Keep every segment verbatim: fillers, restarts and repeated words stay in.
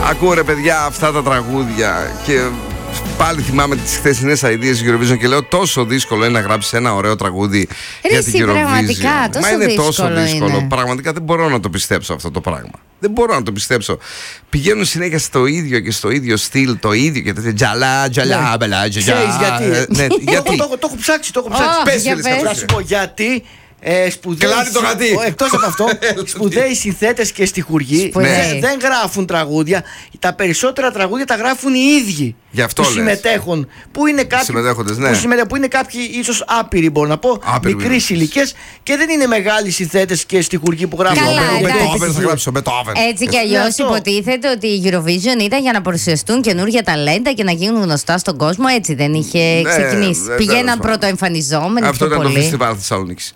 Ακούω ρε παιδιά αυτά τα τραγούδια και πάλι θυμάμαι τις χθεσινές αηδίες Eurovision και λέω τόσο δύσκολο είναι να γράψεις ένα ωραίο τραγούδι Ρε, για την Eurovision. Πραγματικά, τόσο Μα είναι δύσκολο τόσο δύσκολο. Είναι. Πραγματικά δεν μπορώ να το πιστέψω αυτό το πράγμα. Δεν μπορώ να το πιστέψω. Πηγαίνουν συνέχεια στο ίδιο και στο ίδιο στυλ, το ίδιο και τέτοια. Τζαλά, τζαλά, μπελά, τζαλά. Ξέρεις γιατί? Ναι, γιατί. Το έχω ψάξει, το έχω ψάξει. Πες, Πες, για Φελίσκα, πες. θα σου πω γιατί. Ε, σπουδαίοι, Κλάτη το γατί. εκτός από αυτό, σπουδαίοι συνθέτες και στιχουργοί Σπουδαίοι. δεν, δεν γράφουν τραγούδια. Τα περισσότερα τραγούδια τα γράφουν οι ίδιοι Γι' αυτό που λες. συμμετέχουν. Που είναι κάποιοι, Συμμετέχοντες, ναι. που, συμμετέ, που είναι κάποιοι ίσως άπειροι, μπορώ να πω, Άπειροι, μικρής ναι. ηλικίας και δεν είναι μεγάλοι συνθέτες και στιχουργοί που γράφουν. Καλά, από Ο εντάξει. Μπετόβεν θα γράψει ο Μπετόβεν. Έτσι κι Ναι, αλλιώς αυτό. υποτίθεται ότι η Eurovision ήταν για να παρουσιαστούν καινούργια ταλέντα και να γίνουν γνωστά στον κόσμο. Έτσι δεν είχε Ναι, ξεκινήσει. ναι, Πηγαίναν τέλος πάντων. πρωτοεμφανιζόμενοι Αυτό πιο ήταν το πολύ. φεστιβάλ Θεσσαλονίκης.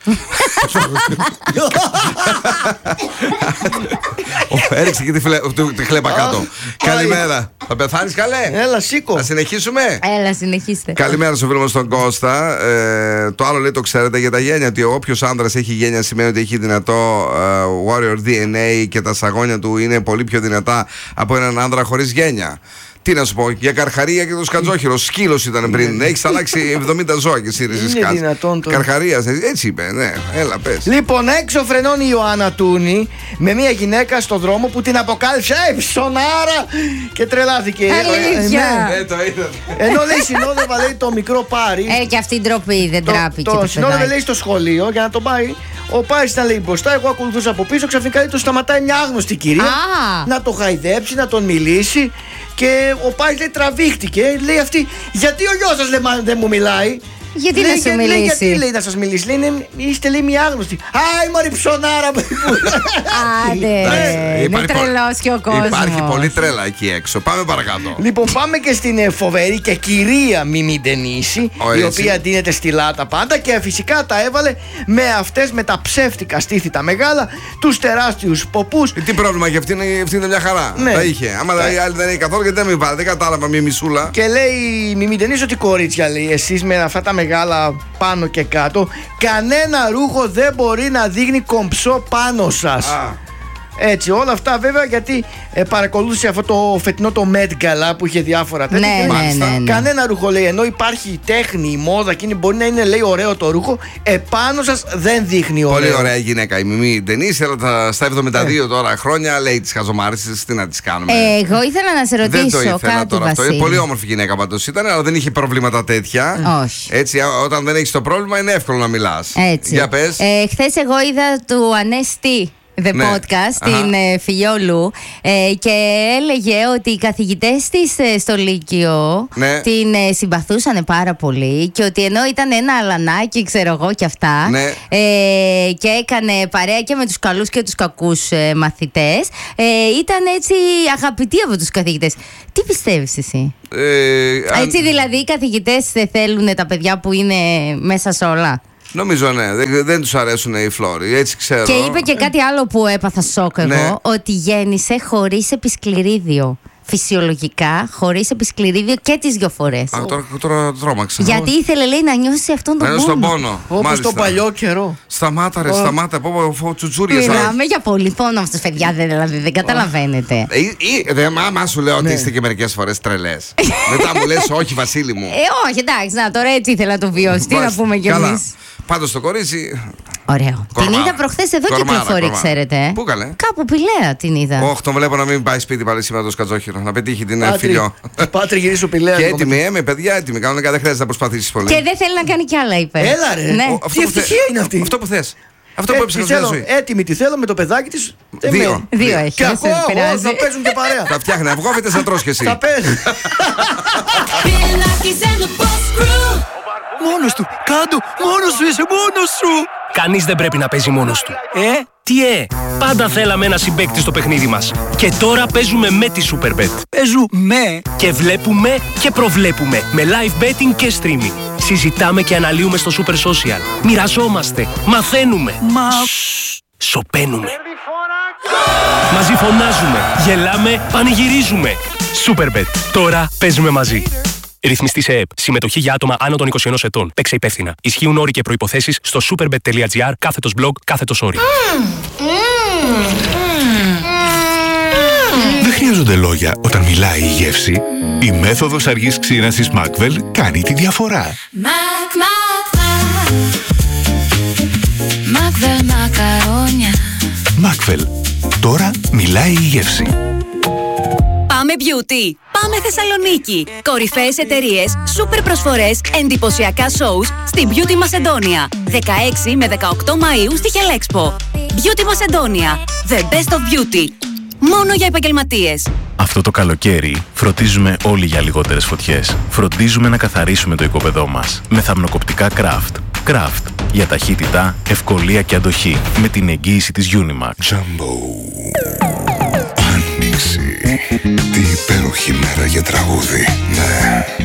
Έριξε και τη, φλε, του- τη χλέπα κάτω. Καλημέρα. Θα πεθάνεις καλέ? Έλα, σήκω. Θα συνεχίσουμε. Έλα, συνεχίστε. Καλημέρα στο φίλο μας τον Κώστα. Ε, το άλλο λέει το ξέρετε για τα γένια. Ότι όποιος άνδρας έχει γένια σημαίνει ότι έχει δυνατό ε, warrior ντι εν έι και τα σαγόνια του είναι πολύ πιο δυνατά από έναν άνδρα χωρίς γένια. Τι να σου πω, για Καρχαρία και το Σκατζόχυρο. Σκύλος ήταν πριν. Έχεις αλλάξει εβδομήντα ζώα και εσύ ρίζεις Είναι κάτι. δυνατόν το- Καρχαρίας, έτσι είπε. Ναι, έλα πες. Λοιπόν, έξω φρενώνει η Ιωάννα Τούνη με μια γυναίκα στο δρόμο που την αποκάλυψε «Ε, ψωνάρα!» και τρελάθηκε. Αλήθεια. Ε, ναι. Ε, το είδα. Ενώ λέει συνόδευα λέει το μικρό Πάρη. Ε, και αυτή η ντροπή δεν το, τράπηκε. το το συνόδευε παιδάκι. λέει στο σχολείο για να τον πάει. Ο Πάρης ήταν λέει μπροστά, εγώ ακολουθούσα από πίσω. Ξαφνικά λέει, το σταματάει μια άγνωστη κυρία Α. να το χαϊδέψει, να τον μιλήσει. Και ο Πάρης λέει τραβήχτηκε. Λέει αυτή, γιατί ο γιος σας λέει, μα, δεν μου μιλάει. Γιατί λέει, να σου «Για- μιλήσει?» Λέει, γιατί λέει να σας μιλήσει. Λέει, «Είναι- είστε λέει μια άγνωστη. Άι μωρή ψωνάρα. Άντε, Εντάξει, είναι υπάρχει πο- τρελός και ο κόσμος. Υπάρχει πολύ τρέλα εκεί έξω. Πάμε παρακάτω. Λοιπόν, πάμε και στην ε, φοβερή και κυρία Μιμή Ντενίση, Ω, η έτσι. οποία ντύνεται στη λάτα πάντα και φυσικά τα έβαλε με αυτές με τα ψεύτικα στήθη τα μεγάλα, τους τεράστιους ποπούς. Ε, Τι πρόβλημα έχει αυτή, είναι- αυτή είναι μια χαρά. Ναι. Τα είχε. Άμα Τα- η άλλη δεν έχει καθόλου, γιατί δεν με βάλε. Δεν κατάλαβα μια μισούλα. Και λέει η Μιμή Ντενίση ότι κορίτσια, λέει, εσείς με αυτά τα μεγάλα πάνω και κάτω, κανένα ρούχο δεν μπορεί να δείχνει κομψό πάνω σας. Α. Έτσι, όλα αυτά βέβαια γιατί ε, παρακολούθησε αυτό το φετινό το Met Gala που είχε διάφορα τέτοια. Ναι, και λέει, ναι, Μάλιστα. ναι, ναι. Κανένα ρούχο λέει, ενώ υπάρχει η τέχνη, η μόδα και είναι- μπορεί να είναι λέει ωραίο το ρούχο, επάνω σας δεν δείχνει ωραίο. Πολύ ωραία γυναίκα η Μιμή Ντενίση, αλλά τα- στα εβδομήντα δύο τώρα χρόνια λέει τις χαζομάρες της, τι να τις κάνουμε. Ε, εγώ ήθελα να σε Δεν το ρωτήσω ήθελα κάτι, τώρα αυτό. Βασίλη. Είναι πολύ όμορφη γυναίκα πάντως ήταν, αλλά δεν είχε προβλήματα τέτοια. Όχι. Έτσι, α- όταν δεν έχεις το πρόβλημα είναι εύκολο να μιλάς. Έτσι. Για πες. Ε, χθες εγώ είδα του Ανέστη The Ναι. Podcast, Αχα. την ε, Φιλιόλου, ε, και έλεγε ότι οι καθηγητές της ε, στο Λύκειο Ναι. την ε, συμπαθούσαν πάρα πολύ και ότι ενώ ήταν ένα αλανάκι, ξέρω εγώ και αυτά, Ναι. ε, και έκανε παρέα και με τους καλούς και τους κακούς ε, μαθητές, ε, ήταν έτσι αγαπητή από τους καθηγητές. Τι πιστεύεις εσύ? Ε, αν- Έτσι δηλαδή οι καθηγητές ε, θέλουν τα παιδιά που είναι μέσα σε όλα? Νομίζω ναι, δεν, δεν τους αρέσουν οι φλόροι, έτσι ξέρω. Και είπε και κάτι άλλο που έπαθα σοκ εγώ, Ναι. ότι γέννησε χωρίς επισκληρίδιο. Φυσιολογικά, χωρίς επισκληρίδιο και τις δυο φορές. Α, τώρα, τώρα τρόμαξα. Γιατί ήθελε, λέει, να νιώσει αυτόν τον Να πόνο. στον πόνο. Όπως Μάλιστα. τον παλιό καιρό. Σταμάτα, ρε, σταμάτα. Πω, πω, τσουτσούρια σαν. Μιλάμε για πολύ πόνο αυτούς, παιδιά, δεν, δηλαδή, δεν καταλαβαίνετε. Ε, ή- δε, μα, μα σου λέω ότι είστε και μερικές φορές τρελές. Μετά μου λες όχι Βασίλη μου. Ε, όχι, εντάξει, να τώρα έτσι ήθελα να το βιώσει. Τι να Μάλιστα. πούμε κι Καλά. εμείς. Πάντως το κορίτσι. Ωραίο. Κορμάρα. Την είδα προχθές εδώ Κορμάρα, κυκλοφορεί, κορμάρα. ξέρετε. ε. Πού καλέ? Κάπου Πηλαία την είδα. Όχι, τον βλέπω να μην πάει σπίτι πάλι σήμερα το σκατζόχυρο. Να πετύχει την ε, Πάτρι, φιλιό. Πάτρι γυρίσω πηλαία. Και λίγο έτοιμη, ε, με παιδιά έτοιμη. Κανονικά δεν χρειάζεται να προσπαθήσεις πολύ. Και δεν θέλει να κάνει κι άλλα, είπε. Έλα, ρε. Ναι. Ο- Τι αυτό που ευτυχία θε- είναι αυτή. Αυτό που θες. Αυτό Ε, που τη έψαχνα στη θέλω, ζωή. έτοιμη τη θέλω με το παιδάκι της. δεν Δύο. μένει. Δύο έχει. Και δεν ακόμα σε πειράζει. θα παίζουν και παρέα. Τα φτιάχνει αυγόβητες να τρως κι εσύ. Θα παίζουν. Μόνος του, κάτω, μόνος σου είσαι, μόνος σου. Κανείς δεν πρέπει να παίζει μόνος του. Ε, τι ε, πάντα θέλαμε ένα συμπαίκτη στο παιχνίδι μας. Και τώρα παίζουμε με τη Superbet. Παίζουμε. Και βλέπουμε και προβλέπουμε με live betting και streaming. Συζητάμε και αναλύουμε στο Super Social. Μοιραζόμαστε, μαθαίνουμε. Μα... Σωπαίνουμε. Μαζί φωνάζουμε, γελάμε, πανηγυρίζουμε. Superbet. Τώρα παίζουμε μαζί. Ρυθμιστή σε ΕΕΠ. Συμμετοχή για άτομα άνω των είκοσι ενός ετών. Παίξε υπεύθυνα. Ισχύουν όροι και προϋποθέσεις στο superbet.gr κάθετος blog κάθετος όροι. Δεν χρειάζονται χρειάζονται λόγια όταν μιλάει η γεύση. Η μέθοδος αργής ξύρανσης Macvel κάνει τη διαφορά. Macvel μακαρόνια. Macvel. Τώρα μιλάει η γεύση. Πάμε Beauty! Πάμε Θεσσαλονίκη! Κορυφαίες εταιρείες, σούπερ προσφορές, εντυπωσιακά shows στη Beauty Macedonia. δεκαέξι με δεκαοκτώ Μαΐου στη Χελέξπο. Beauty Macedonia. The best of beauty. Μόνο για επαγγελματίες. Αυτό το καλοκαίρι φροντίζουμε όλοι για λιγότερες φωτιές. Φροντίζουμε να καθαρίσουμε το οικόπεδό μας με θαμνοκοπτικά Craft. Craft. Για ταχύτητα, ευκολία και αντοχή. Με την εγγύηση της Unimax. Jumbo. Άνοιξη. Τι υπέροχη μέρα για τραγούδι. Ναι.